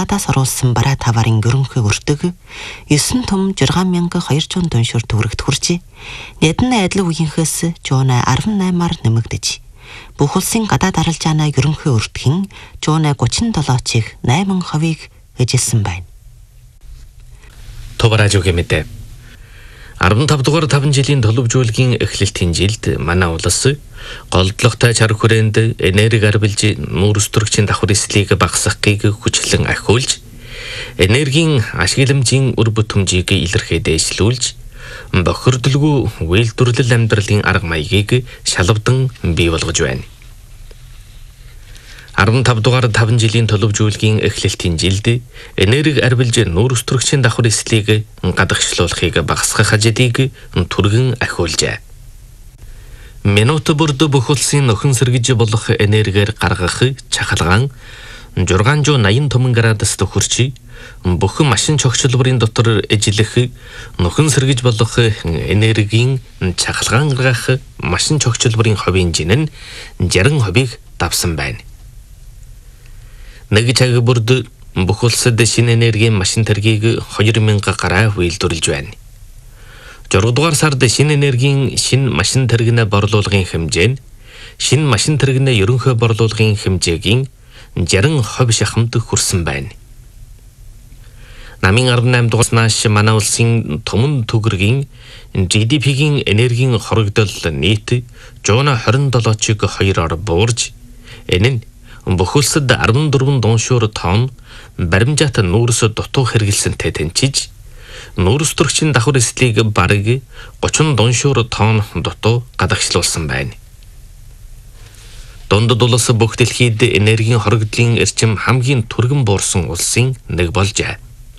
гадаадаас оруулсан бараа таварын ерөнхий өртөг 9 том 6200 дуншуур төгрөгт хүрчээ. Нэдэн адил үеийнхээс жуунай 18-аар нэмэгдэж бүх улсын гадаад арилжааны ерөнхий өртгийн жуунай 37-ыг 8% эжилсэн байна. Товаражуугийн мэдээ. 15 дугаар 5 жилийн төлөвжүүлгийн эхлэлтийн жилд манай улс голдлоготой чар хүрээнд энерги арвилж нүүрс төрөгчийн давхар эслийг багасгахыг хүчлэн ахиулж, энергийн ашигламжийн үр бүтэмжийг илэрхий дээшлүүлж, бохирдолгүй үйлдвэрлэл амьдралын арга маягийг шалавдан бий болгож байна. 15 дугаар 5 жилийн төлөвжүүлгийн эхлэлтийн жилд энерги арвилж нүүрс төрөгчийн давхар эслийг гадагшлуулахыг багасгах ажлыг түргэн ахиулжээ. Минут бүрд бүх улсын нөхөн сэргэж болох энергиэр гаргах чахалгаан 680 томон градуст хүрч бүх машин чогчлбарын дотор эжлэх нөхөн сэргэж болох энергийн чахалгаан гаргах машин чогчлбарын хувийн жин нь 60% давсан байна. Нэг цаг бүрд бүх улсад шинэ энергийн машин тэргийг 2000 гараа үйлдвэрлэж байна. 6 дугаар сард шинэ энергийн шинэ машин тэрэгнээ борлуулгын хэмжээ нь шинэ машин тэрэгнээ ерөнхий борлуулгын хэмжээгийн 60% шахамд хүрсэн байна. Намын 18 дугаараас манай улсын томон төгрөгийн GDP-гийн энергийн хорогдол нийт 127-ыг 2-оор буурж, энэ нь бүх улсад 14 дуншуур тонн баримжаат нүүрс дутуу хэрэгэлсэнтэй тэнцэж, нүүрс төрөгчийн давхар эслийг бараг 30 дуншуур тонн дутуу гадагшлуулсан байна. Дундад улс бүх дэлхийд энергийн хорогдлын эрчим хамгийн түргэн буурсан улсын нэг болжээ.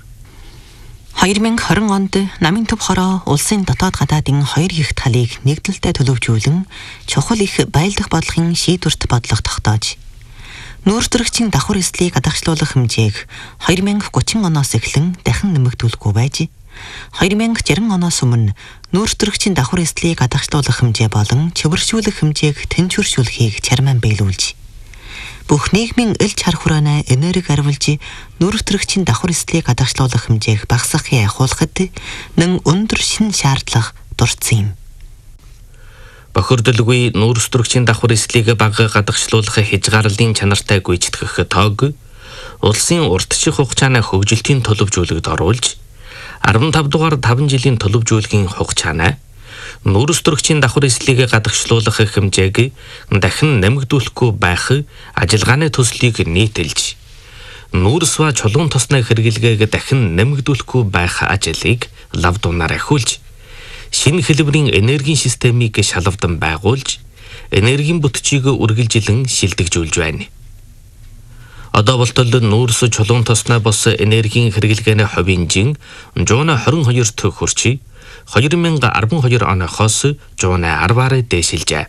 2020 онд намын төв хороо улсын дотоод гадаадын 2 их талыг нэгдэлтэй төлөвжүүлэн чухал их байлдах бодлогын шийдвэрт бодлого тогтоож, нүүрс төрөгчийн давхар эслийг гадагшлуулах хэмжээг 2030 оноос эхлэн дахин нэмэгдүүлэхгүй байж, 2060 оноос өмнө нүүрс төрөгчийн давхар эслийг гадагшлуулах хэмжээ болон чөвөршүүлэх хэмжээг тэнцвэршүүлэхийг чармаан биелүүлж, бүх нийгмийн ил чар хүрээний энерги арвилж нүүрс төрөгчийн давхар эслийг гадагшлуулах хэмжээг багасгахыг ахиулахад нэн өндөр шин шаардлага дурдсан юм. Бохирдолгүй нүүрс төрөгчийн давхар эслийг бага гадагшлуулах хязгаарлалын чанартай гүйцэтгэх тоог улсын уртчих хугацааны хөгжилтийн төлөвжүүлэгт оруулж, 15 дугаар 5 жилийн төлөвжүүлгийн хугацааны нүүрс төрөгчийн давхар эслийг гадагшлуулах хэмжээг дахин нэмэгдүүлэхгүй байх ажиллагааны төслийг нийтэлж, нүүрс ба чулуун тосны хэрэглэгээг дахин нэмэгдүүлэхгүй байх ажлыг лав дунаар ахиулж, шинэ хэлбэрийн энергийн системийг шалавдан байгуулж, энергийн бүтцийг үргэлжилэн шилдэгжүүлж байна. Одоо болтол нүүрс чулуун тосны бос энергийн хэрэглэгээний хувийн жин 122 төгрөг хүрч 2012 оноос 110-аар дээшилжээ.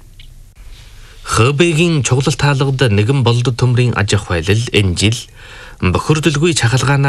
Хб-гийн чуглал таалгад нэгэн болд төмрийн аж ахуйлал энэ жил бохирдолгүй чахалгаанаар